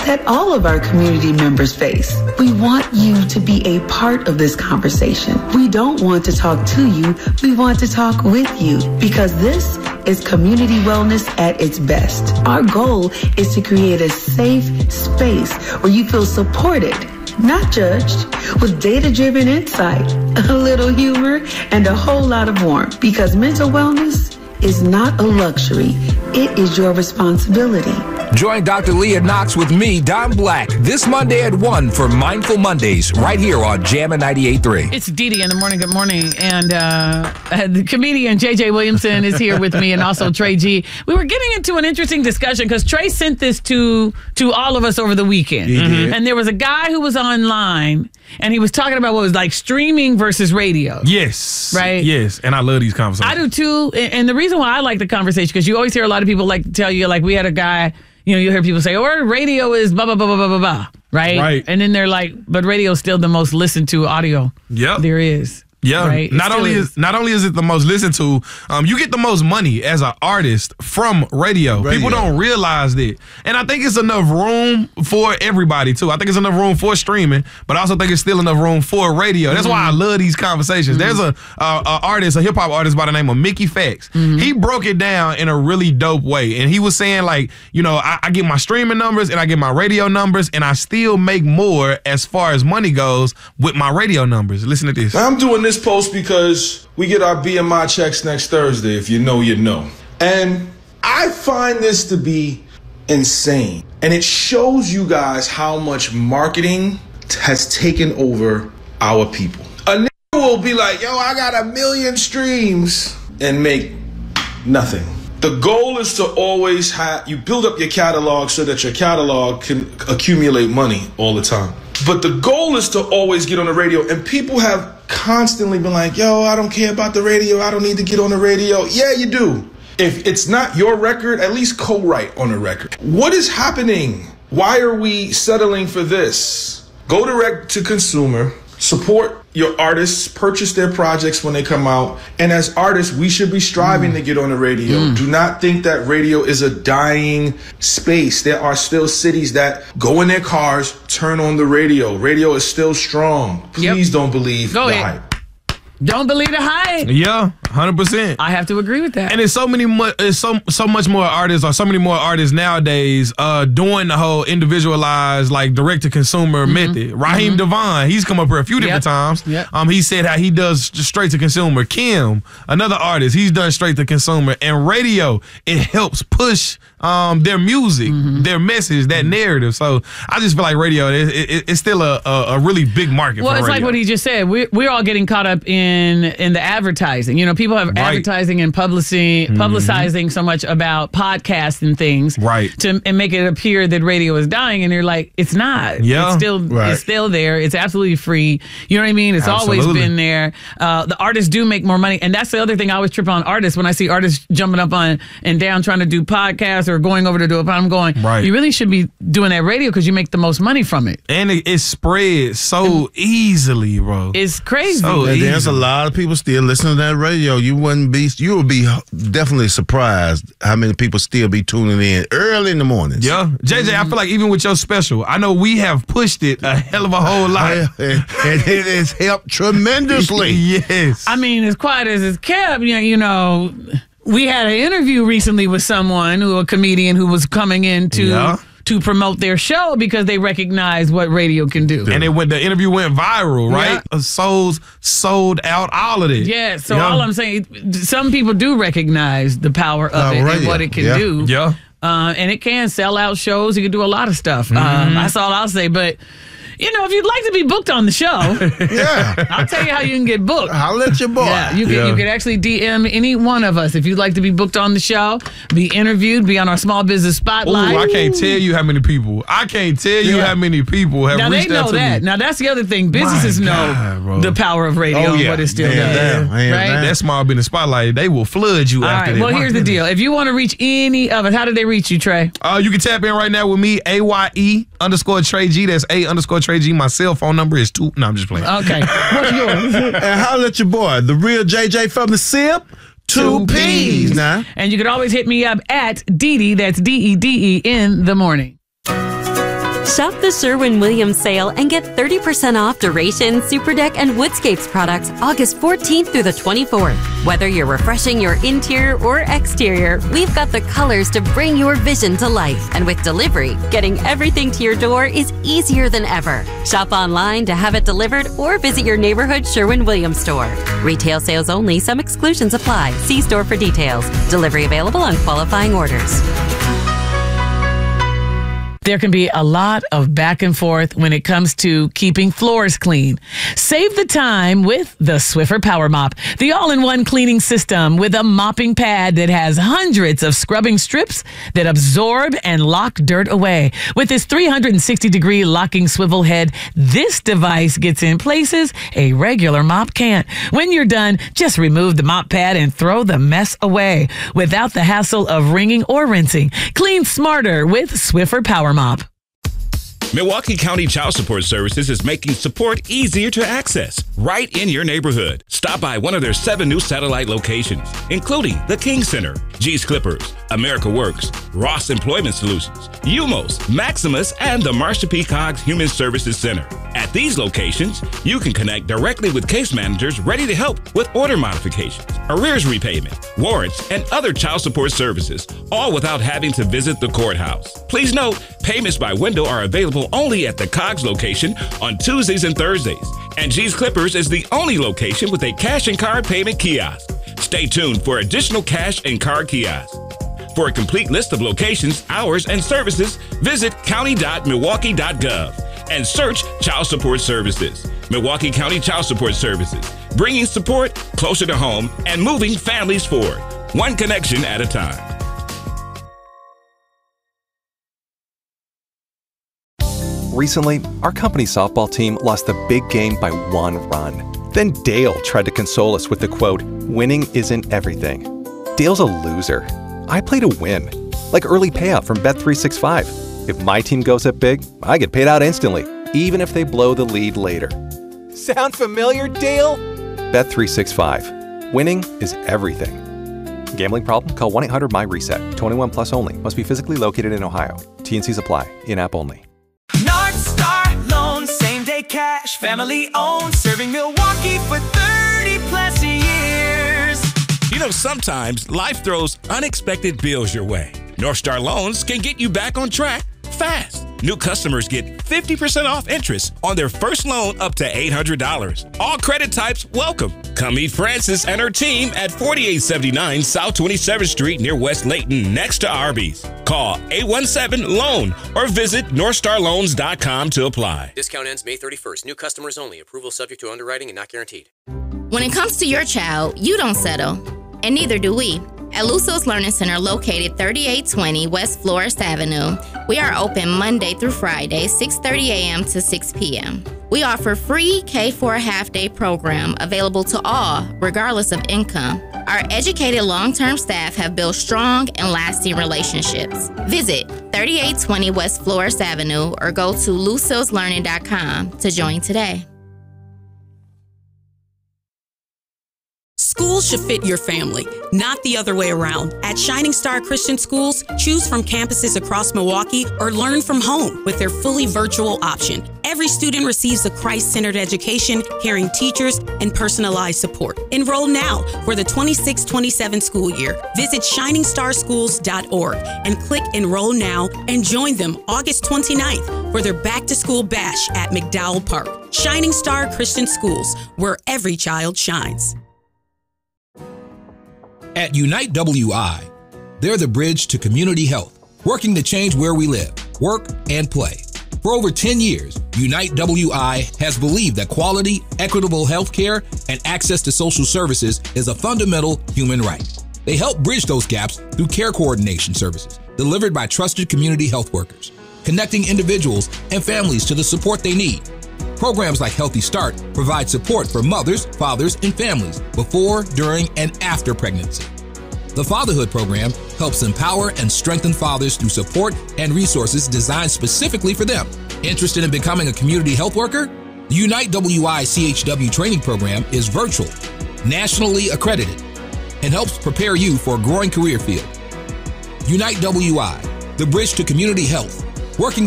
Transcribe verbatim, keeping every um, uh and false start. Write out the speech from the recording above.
that all of our community members face. We want you to be a part of this conversation. We don't want to talk to you. We want to talk with you, because this is community wellness at its best. Our goal is to create a safe space where you feel supported, not judged, with data-driven insight, a little humor, and a whole lot of warmth. Because mental wellness is not a luxury. It is your responsibility. Join Doctor Leah Knox with me, Don Black, this Monday at one for Mindful Mondays, right here on Jammin' ninety-eight point three. It's Dee Dee in the morning. Good morning. And uh, the comedian J J Williamson is here with me, and also Trey G. We were getting into an interesting discussion because Trey sent this to to all of us over the weekend. Mm-hmm. And there was a guy who was online, and he was talking about what was like streaming versus radio. Yes. Right? Yes. And I love these conversations. I do too. And the reason why I like the conversation, because you always hear a lot of people like to tell you, like, we had a guy, you know, you hear people say, or radio is blah, blah, blah, blah, blah, blah, blah, right? Right. And then they're like, but radio is still the most listened to audio Yep. there is. Yeah, right? not only is. is not only is it the most listened to, um, you get the most money as an artist from radio. radio. People don't realize that, and I think it's enough room for everybody too. I think it's enough room for streaming, but I also think it's still enough room for radio. That's mm-hmm. why I love these conversations. Mm-hmm. There's a, a, a artist, a hip hop artist by the name of Mickey Fax. Mm-hmm. He broke it down in a really dope way, and he was saying like, you know, I, I get my streaming numbers and I get my radio numbers, and I still make more as far as money goes with my radio numbers. Listen to this. I'm doing this post because we get our B M I checks next Thursday. If you know, you know. And I find this to be insane. And it shows you guys how much marketing has taken over our people. A nigga will be like, yo, I got a million streams and make nothing. The goal is to always have, you build up your catalog so that your catalog can accumulate money all the time. But the goal is to always get on the radio. And people have constantly been like, yo, I don't care about the radio. I don't need to get on the radio. Yeah, you do. If it's not your record, at least co-write on the record. What is happening? Why are we settling for this? Go direct to consumer. Support your artists, purchase their projects when they come out. And as artists, we should be striving mm. to get on the radio. Mm. Do not think that radio is a dying space. There are still cities that go in their cars, turn on the radio. Radio is still strong. Please yep. don't believe go the ahead. hype. Don't believe the hype. Yeah, one hundred percent. I have to agree with that. And it's so many more, it's so so much more artists, or so many more artists nowadays uh, doing the whole individualized, like direct to consumer mm-hmm. method. Raheem mm-hmm. Devon, he's come up here a few different yep. times. Yep. Um, he said how he does straight to consumer. Kim, another artist, he's done straight to consumer. And radio, it helps push um, their music, mm-hmm. their message, that narrative. So I just feel like radio, it, it, it's still a, a, a really big market. Well, for it's radio. like what he just said. We're we're all getting caught up in. In, in the advertising. You know, people have right. advertising and publicing, mm-hmm. publicizing so much about podcasts and things right. to and make it appear that radio is dying, and you're like, it's not. Yeah. It's still right. it's still there. It's absolutely free. You know what I mean? It's absolutely. always been there. Uh, the artists do make more money, and that's the other thing I always trip on artists when I see artists jumping up on and down trying to do podcasts or going over to do it. I'm going, right. you really should be doing that radio because you make the most money from it. And it, it spreads so and easily, bro. It's crazy. So and there's a lot of people still listening to that radio. You wouldn't be, you would be definitely surprised how many people still be tuning in early in the mornings. Yeah. J J, mm-hmm. I feel like even with your special, I know we have pushed it a hell of a whole lot. and, and it has helped tremendously. Yes. I mean, as quiet as it's kept, you know, you know, we had an interview recently with someone, who a comedian who was coming in to, yeah. to promote their show because they recognize what radio can do. And it went, the interview went viral, right? Yeah. Souls sold out, all of it. Yeah, so yeah. all I'm saying, some people do recognize the power of uh, it radio. and what it can yeah. do. Yeah. Uh, and it can sell out shows. It can do a lot of stuff. Mm-hmm. Um, that's all I'll say. But, you know, if you'd like to be booked on the show, yeah, I'll tell you how you can get booked. I'll let your boy. Yeah, you can, yeah. you can actually D M any one of us if you'd like to be booked on the show, be interviewed, be on our small business spotlight. Ooh, I can't tell you how many people. I can't tell you Yeah. how many people have now reached they know out to that. me. Now that's the other thing. Businesses My know God, bro. the power of radio Oh, and yeah. what it still Hands does. down, hands right? down. That small business spotlight, they will flood you All after right. that. Well, My here's the goodness. deal. If you want to reach any of us, how did they reach you, Trey? Uh, you can tap in right now with me, A Y E underscore Trey G. That's A underscore Trey G. My cell phone number is two. No, I'm just playing. Okay. What's yours? And holler at your boy, the real J J from the SIP. Two P's now. And you can always hit me up at Dee Dee, that's D E D E, in the morning. Shop the Sherwin-Williams sale and get thirty percent off Duration, Superdeck, and Woodscapes products August fourteenth through the twenty-fourth. Whether you're refreshing your interior or exterior, we've got the colors to bring your vision to life. And with delivery, getting everything to your door is easier than ever. Shop online to have it delivered or visit your neighborhood Sherwin-Williams store. Retail sales only. Some exclusions apply. See store for details. Delivery available on qualifying orders. There can be a lot of back and forth when it comes to keeping floors clean. Save the time with the Swiffer Power Mop, the all-in-one cleaning system with a mopping pad that has hundreds of scrubbing strips that absorb and lock dirt away. With its three hundred sixty degree locking swivel head, this device gets in places a regular mop can't. When you're done, just remove the mop pad and throw the mess away without the hassle of wringing or rinsing. Clean smarter with Swiffer Power Mop. Milwaukee County Child Support Services is making support easier to access right in your neighborhood. Stop by one of their seven new satellite locations, including the King Center, G's Clippers, America Works, Ross Employment Solutions, U M O S, Maximus, and the Marsha P. Coggs Human Services Center. At these locations, you can connect directly with case managers ready to help with order modifications, arrears repayment, warrants, and other child support services, all without having to visit the courthouse. Please note, payments by window are available only at the Coggs location on Tuesdays and Thursdays, and G's Clippers is the only location with a cash and card payment kiosk. Stay tuned for additional cash and card kiosks. For a complete list of locations, hours, and services, visit county dot milwaukee dot gov and search Child Support Services. Milwaukee County Child Support Services, bringing support closer to home and moving families forward, one connection at a time. Recently, our company softball team lost the big game by one run. Then Dale tried to console us with the quote, "Winning isn't everything." Dale's a loser. I play to win, like early payout from Bet three sixty-five. If my team goes up big, I get paid out instantly, even if they blow the lead later. Sound familiar, Dale? Bet three sixty-five. Winning is everything. Gambling problem? Call one eight hundred M Y reset. twenty-one plus only. Must be physically located in Ohio. T N Cs apply. In-app only. North Star Loan, same day cash, family owned, serving Milwaukee for thirty plus years. You know, sometimes life throws unexpected bills your way. North Star Loans can get you back on track fast. New customers get fifty percent off interest on their first loan up to eight hundred dollars. All credit types welcome. Come meet Frances and her team at forty-eight seventy-nine South twenty-seventh Street near West Layton, next to Arby's. Call eight one seven loan or visit north star loans dot com to apply. Discount ends May thirty-first. New customers only. Approval subject to underwriting and not guaranteed. When it comes to your child, you don't settle, and neither do we. At Luso's Learning Center, located thirty-eight twenty West Florist Avenue, we are open Monday through Friday, six thirty a.m. to six p.m. We offer free K four half-day program available to all, regardless of income. Our educated long-term staff have built strong and lasting relationships. Visit thirty-eight twenty West Florist Avenue or go to lusos learning dot com to join today. Schools should fit your family, not the other way around. At Shining Star Christian Schools, choose from campuses across Milwaukee or learn from home with their fully virtual option. Every student receives a Christ-centered education, caring teachers, and personalized support. Enroll now for the twenty-six twenty-seven school year. Visit shining star schools dot org and click Enroll Now and join them August twenty-ninth for their back-to-school bash at McDowell Park. Shining Star Christian Schools, where every child shines. At Unite W I, they're the bridge to community health, working to change where we live, work, and play. For over ten years, Unite W I has believed that quality, equitable health care and access to social services is a fundamental human right. They help bridge those gaps through care coordination services delivered by trusted community health workers, connecting individuals and families to the support they need. Programs like Healthy Start provide support for mothers, fathers, and families before, during, and after pregnancy. The Fatherhood Program helps empower and strengthen fathers through support and resources designed specifically for them. Interested in becoming a community health worker? The Unite W I C H W training program is virtual, nationally accredited, and helps prepare you for a growing career field. Unite W I, the bridge to community health, working